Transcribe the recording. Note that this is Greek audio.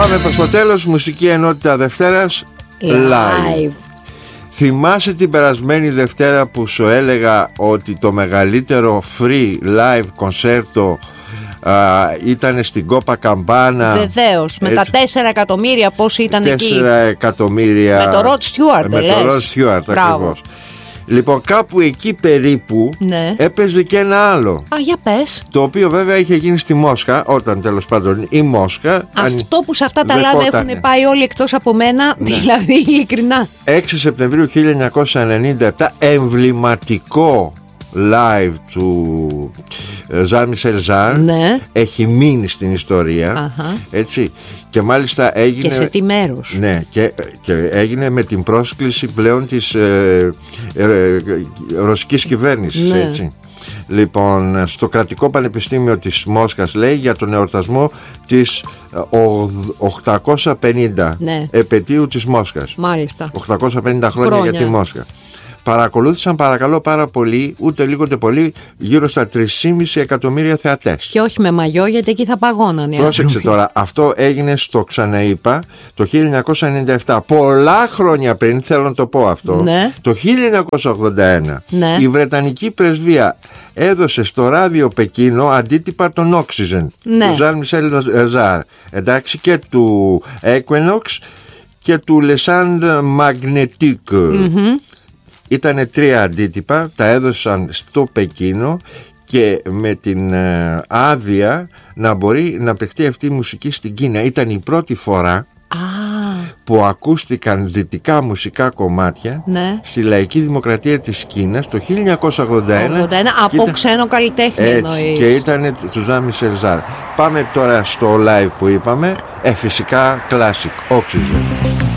Πάμε προς το τέλος. Μουσική ενότητα Δευτέρας live. Θυμάσαι την περασμένη Δευτέρα που σου έλεγα ότι το μεγαλύτερο free live κονσέρτο ήταν στην Κόπα Καμπάνα? Βεβαίως, με τα 4 εκατομμύρια πόσοι ήταν 4 εκεί. 4 εκατομμύρια. Με το Ροτ Στιούαρτ. Με το Ροτ Στιούαρτ ακριβώς. Λοιπόν, κάπου εκεί περίπου έπαιζε και ένα άλλο. Για πες. Το οποίο βέβαια είχε γίνει στη Μόσχα, όταν τέλος πάντων η Μόσχα. Αυτό που σε αυτά τα live έχουν πάει όλοι εκτός από μένα, δηλαδή ειλικρινά. 6 Σεπτεμβρίου 1997, εμβληματικό live του Ζαν Μισελ Ζάρ, έχει μείνει στην ιστορία. Έτσι. Και μάλιστα έγινε. Και σε τι μέρος? Ναι, και έγινε με την πρόσκληση πλέον της ρωσικής κυβέρνησης. Έτσι. Λοιπόν, στο Κρατικό Πανεπιστήμιο της Μόσχας, λέει, για τον εορτασμό της 850 επετείου της Μόσχας. Μάλιστα. 850 χρόνια για τη Μόσχα. Παρακολούθησαν, παρακαλώ, πάρα πολύ, ούτε λίγο ούτε πολύ, γύρω στα 3,5 εκατομμύρια θεατές. Και όχι με μαγιό, γιατί εκεί θα παγώνανε. Πρόσεξε τώρα, αυτό έγινε στο ξαναείπα το 1997. Πολλά χρόνια πριν, θέλω να το πω αυτό, το 1981 η Βρετανική Πρεσβεία έδωσε στο ράδιο Πεκίνο αντίτυπα των Oxygen, του Ζαν Μισελ Ζάρ, εντάξει, και του Equinox και του Lesand Magnetic. Ήτανε 3 αντίτυπα, τα έδωσαν στο Πεκίνο και με την άδεια να μπορεί να παιχτεί αυτή η μουσική στην Κίνα. Ήταν η πρώτη φορά που ακούστηκαν δυτικά μουσικά κομμάτια στη λαϊκή δημοκρατία της Κίνας το 1981 από ξένο καλλιτέχνη εννοείς. Και ήταν του Ζαν Μισελ Ζάρ. Πάμε τώρα στο live που είπαμε, φυσικά classic, Oxygen.